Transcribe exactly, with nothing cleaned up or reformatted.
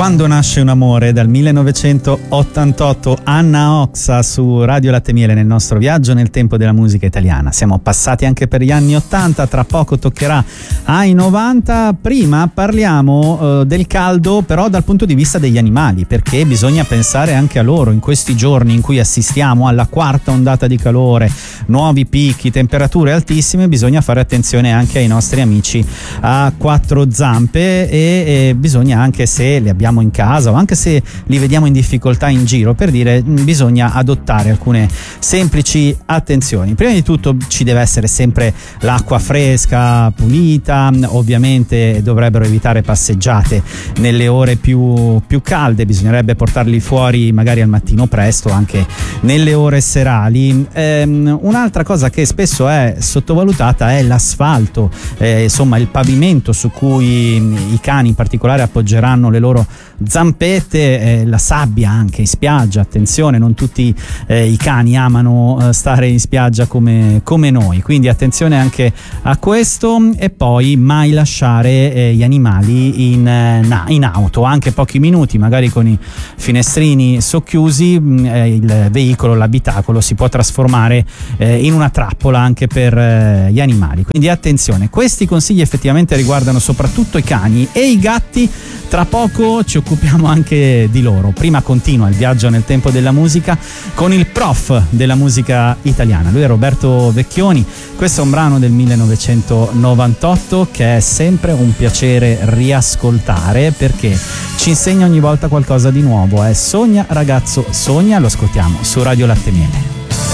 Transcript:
Quando nasce un amore, dal millenovecentottantotto, Anna Oxa su Radio Latte Miele nel nostro viaggio nel tempo della musica italiana. Siamo passati anche per gli anni ottanta, tra poco toccherà ai novanta. Prima parliamo uh, del caldo, però dal punto di vista degli animali, perché bisogna pensare anche a loro in questi giorni in cui assistiamo alla quarta ondata di calore, nuovi picchi, temperature altissime. Bisogna fare attenzione anche ai nostri amici a quattro zampe e, e bisogna, anche se li abbiamo in casa o anche se li vediamo in difficoltà in giro, per dire, bisogna adottare alcune semplici attenzioni. Prima di tutto ci deve essere sempre l'acqua fresca, pulita. Ovviamente dovrebbero evitare passeggiate nelle ore più, più calde, bisognerebbe portarli fuori magari al mattino presto, anche nelle ore serali. Ehm, un'altra cosa che spesso è sottovalutata è l'asfalto, eh, insomma il pavimento su cui i cani in particolare appoggeranno le loro zampette, eh, la sabbia anche in spiaggia. Attenzione, non tutti eh, i cani amano eh, stare in spiaggia come, come noi, quindi attenzione anche a questo. E poi mai lasciare eh, gli animali in, eh, in auto, anche pochi minuti, magari con i finestrini socchiusi. Eh, il veicolo, l'abitacolo si può trasformare eh, in una trappola anche per eh, gli animali, quindi attenzione. Questi consigli effettivamente riguardano soprattutto i cani e i gatti. Tra poco ci occupiamo anche di loro. Prima continua il viaggio nel tempo della musica con il prof della musica italiana. Lui è Roberto Vecchioni. Questo è un brano del millenovecentonovantotto che è sempre un piacere riascoltare, perché ci insegna ogni volta qualcosa di nuovo. È Sogna ragazzo sogna, lo ascoltiamo su Radio Latte Miele.